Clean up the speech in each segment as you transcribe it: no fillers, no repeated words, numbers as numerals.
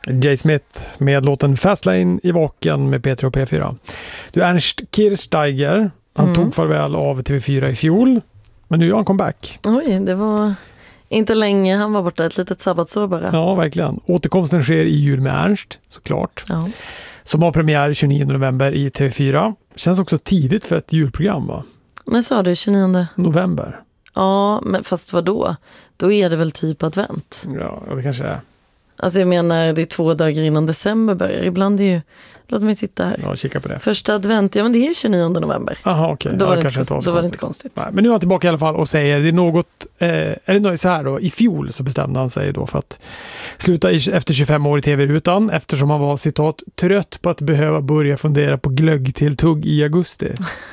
Jay Smith med låten Fastlane i vaken med P3 och P4. Du, Ernst Kirchsteiger, han tog farväl av TV4 i fjol, men nu gör han comeback. Oj, det var inte länge han var borta, ett litet sabbatsår bara. Ja, verkligen. Återkomsten sker i Jul med Ernst, såklart. Ja. Som har premiär 29 november i TV4. Känns också tidigt för ett julprogram, va? När sa du 29 november? Ja, men fast vad då? Då är det väl typ advent. Ja, det kanske är. Alltså jag menar, det är 2 dagar innan december börjar. Ibland är ju, låt mig titta här. Ja, kika på det. Första advent, ja men det är ju 29 november. Aha, okej. Då, ja, var det kanske var det inte konstigt. Nej, men nu är han tillbaka i alla fall och säger, det är något, eller så här då, i fjol så bestämde han sig då för att sluta efter 25 år i tv-rutan, eftersom han var, citat, trött på att behöva börja fundera på glöggtilltugg i augusti.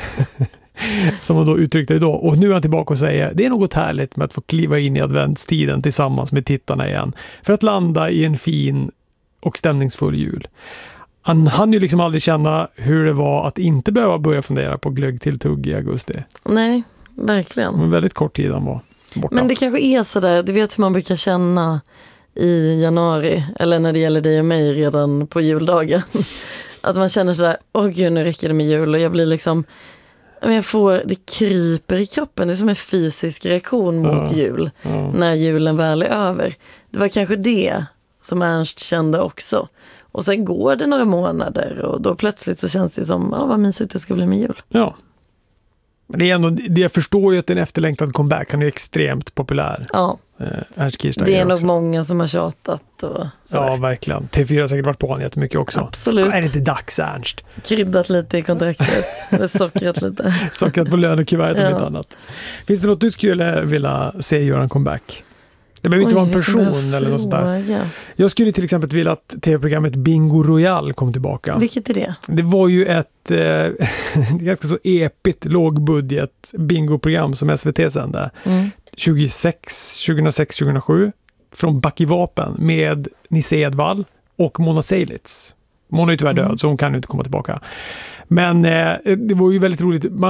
Som han då uttryckte det då. Och nu är han tillbaka och säger, det är något härligt med att få kliva in i adventstiden tillsammans med tittarna igen. För att landa i en fin och stämningsfull jul. Han hann ju liksom aldrig känna hur det var att inte behöva börja fundera på glöggtilltugg i augusti. Nej, verkligen. En väldigt kort tid han var borta. Men det kanske är sådär, du vet hur man brukar känna i januari, eller när det gäller dig och mig redan på juldagen. Att man känner sådär, åh gud, nu räcker det med jul, och jag blir liksom, det kryper i kroppen. Det är som en fysisk reaktion mot jul när julen väl är över. Det var kanske det som Ernst kände också. Och sen går det några månader och då plötsligt så känns det som, vad mysigt det ska bli med jul. Ja. Men det är ändå, jag förstår ju att en efterlängtad comeback, han är extremt populär. Ja. Ernst Kirchsteiger det är nog också. Många som har tjatat och sådär. Ja, verkligen. TV4 har säkert varit på honom jättemycket också. Absolut. Är det inte dags, Ernst? Kryddat lite i kontraktet. Eller sockrat lite. Sockrat på lönekuvertet och inte annat. Finns det något du skulle vilja se göra en comeback? Det behöver inte vara en person eller något sånt där. Jag skulle till exempel vilja att tv-programmet Bingo Royal kom tillbaka. Vilket är det? Det var ju ett ganska så epigt lågbudget bingoprogram som SVT sände. 2006-2007 från Backivapen med Nisse Edvall och Mona Seilitz. Mona är tyvärr död så hon kan inte komma tillbaka. Men det var ju väldigt roligt.